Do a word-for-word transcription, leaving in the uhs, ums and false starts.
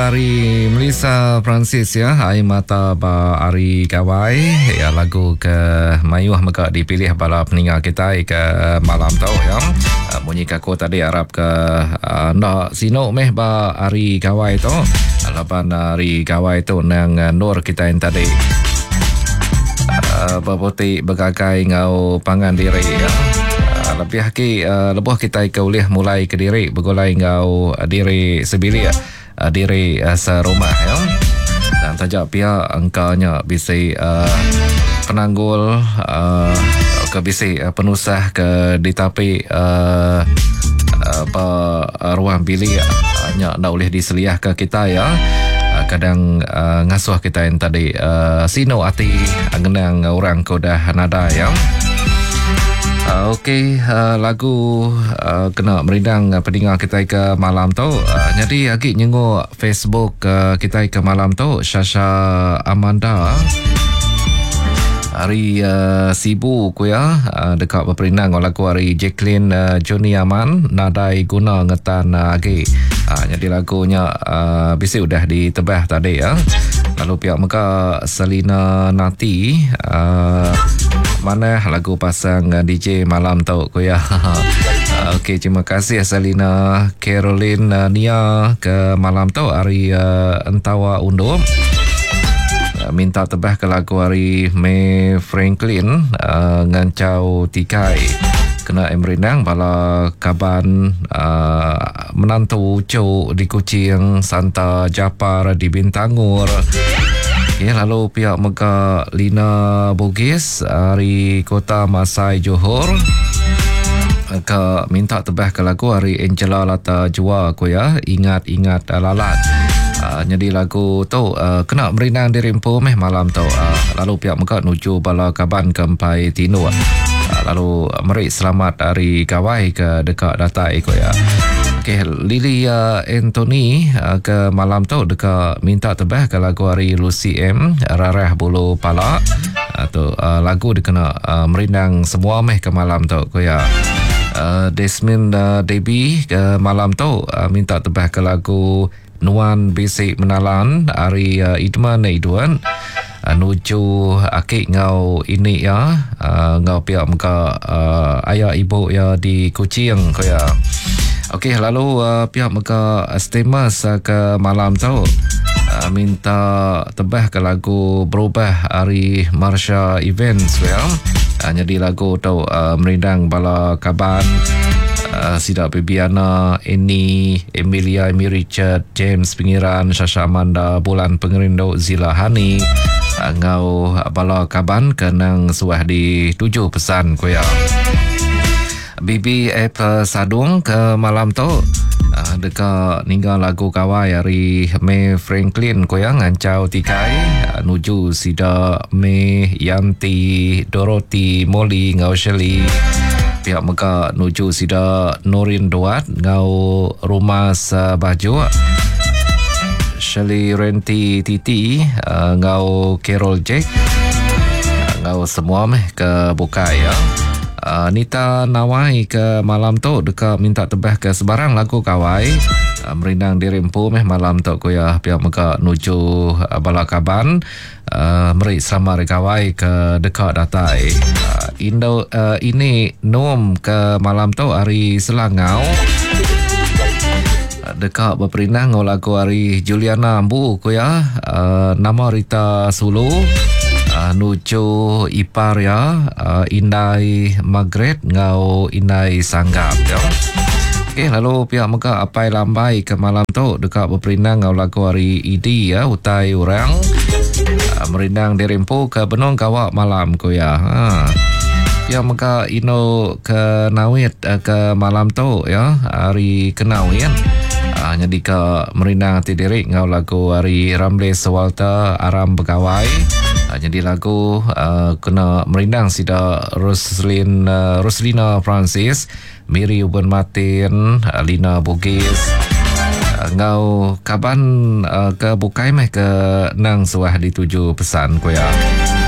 Ari Melissa Francis ya, Air Mata ba Ari Kawai ya, lagu ke mayuh maka dipilih bala peninggal kita ke malam tu ya. Bunyi kaku tadi Arab ke uh, nak sino meh ba Ari Kawai tu. Lapan Ari Kawai tu nang nur kita yang tadi uh, berputih bergagai ngau pangan diri ya. Uh, lebih haki uh, lebuh kita ke ulih mulai ke diri bergulai ngau uh, diri sebilik uh, diri uh, serumah ya. Dan tajak pihak angkanya bisa uh, penanggul uh, ke bisa uh, penusah ke di tapi uh, apa uh, ruang bilik hanya uh, nak boleh diseliah ke kita ya. Uh, kadang uh, ngasuh kita yang tadi uh, sino hati ngenang orang ko dah nada ya. Uh, Okey, uh, lagu uh, kena merindang uh, pendengar kita ke malam tu. Uh, jadi lagi nyengok Facebook uh, kita ke malam tu, Sasha Amanda. Hari uh, sibu ku ya, uh, dekat berperindang lagu hari Jacqueline uh, Johnny Aman, nadai guna ngetan uh, agi. Uh, jadi lagunya uh, bisa udah ditebah tadi ya. Lalu pihak muka Selina Nati, uh, mana lagu pasang uh, D J malam tu ku ya. uh, Okey, terima kasih Selina. Caroline uh, Nia ke malam tu hari uh, Entawa Undur. Minta tebah ke lagu hari May Franklin uh, ngancau tikai kena emrinang bala kaban uh, menantu ucuk di Kuching, Santa Japar di Bintangur. Okay, lalu pihak Mega Lina Bugis hari Kota Masai Johor ke minta tebah ke lagu hari Angela Lata Jua ko ya, ingat-ingat lalat. Uh, jadi lagu tu uh, kena merinang di rimpu meh malam tu. Uh, lalu pihak muka nuju bala kaban kempai tinu. Uh, lalu meri selamat hari Kawai ke dekat data iko ya. Okey, Lily uh, Anthony uh, ke malam tu dekat minta tebah ke lagu hari Lucy M Rarah Bulu Pala. Uh, tu uh, lagu dia kena uh, merinang semua meh ke malam tu ko ya. Uh, Desmond uh, Debbie ke malam tu uh, minta tebah ke lagu Nuan Basic Menalan hari uh, Idman Idwan uh, nuju akik ngau ini ya, uh, ngau pihak muka uh, ayah ibu ya di Kuching ko ya. Okey, lalu uh, pihak muka Stemas uh, ke malam tu uh, minta tebah ke lagu berubah hari Marsha Events ya. Uh, jadi lagu tu uh, merindang bala kaban Uh, Sida Bibiana, Eni, Emilia, Emi Richard, James Pingiran, Sasha Amanda, Bulan Pengerindo, Zila Hani, uh, ngau bala kaban kenang suah di tujuh pesan ko ya. Bibi Ep Sadung ke malam tu uh, dekat ninggal lagu Kawai hari May Franklin ko ya, ngancau tikai uh, nuju Sida May, Yanti, Dorothy, Molly, ngau Shelley. Pihak Mega nuju Sida Nurin Duat ngau rumah baju. Shelley Renti Titi uh, ngau Carol Jack uh, ngau semua meh ke buka ya. uh, Nita Nawai ke malam tu dekat minta tebah ke sebarang lagu Kawai uh, merindang di rimpu meh malam tu ko ya. Pihak Mega nuju uh, balakaban uh, meri sama Kawai ke dekat datai. uh, Indo uh, ini Nom ke malam tu hari Selangau dekat berperinang lagu hari Juliana Ambu ko ya. Uh, nama Rita Sulu uh, nuju ipar ya, uh, Indai Margaret ngau Indai Sanggap ya. Okey, lalu pihak Mega Apai Lambai ke malam tu dekat berperinang lagu hari Idi ya, utai orang uh, merindang di rimpu ke Benong Kawak malam ko ya. Ha. Ya Mega Ino ke Nawit uh, ke malam tu ya, hari Kenawin. Uh, jadi ke merindang hati diri ngau lagu hari Ramle Sewalta Aram Pegawai. Uh, jadi lagu uh, kena merindang Sida Roslin uh, Roslina Francis, Miri Uben Martin, uh, Lina Bugis. Uh, ngau kaban uh, ke bukai meh ke nang suah di tujuh pesan ko ya.